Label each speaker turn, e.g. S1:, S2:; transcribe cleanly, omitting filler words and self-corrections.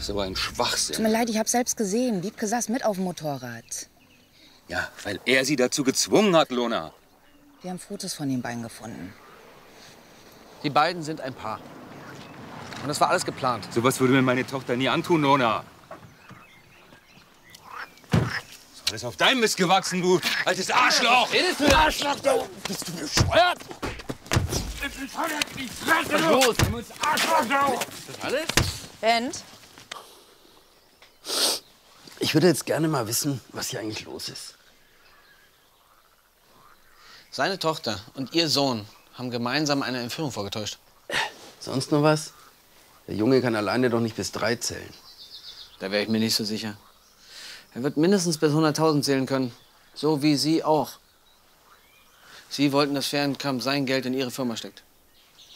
S1: So ein Schwachsinn.
S2: Tut mir leid, ich habe selbst gesehen. Wiebke saß mit auf dem Motorrad.
S1: Ja, weil er sie dazu gezwungen hat, Lona.
S2: Wir haben Fotos von den beiden gefunden.
S3: Die beiden sind ein Paar. Und das war alles geplant.
S1: Sowas würde mir meine Tochter nie antun, Lona. Ist alles auf deinem Mist gewachsen, du altes Arschloch!
S3: Redest du, Arschloch?
S1: Bist du bescheuert?
S3: Was ist los? Ist das alles?
S2: Bent?
S4: Ich würde jetzt gerne mal wissen, was hier eigentlich los ist.
S3: Seine Tochter und ihr Sohn haben gemeinsam eine Entführung vorgetäuscht.
S4: Sonst noch was? Der Junge kann alleine doch nicht bis 3 zählen.
S3: Da wäre ich mir nicht so sicher. Er wird mindestens bis 100.000 zählen können. So wie Sie auch. Sie wollten, dass Fehrenkamp sein Geld in Ihre Firma steckt.